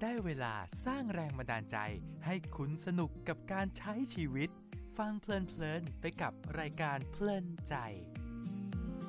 ได้เวลาสร้างแรงบันดาลใจให้คุณสนุกกับการใช้ชีวิตฟังเพลินๆไปกับรายการเพลินใจ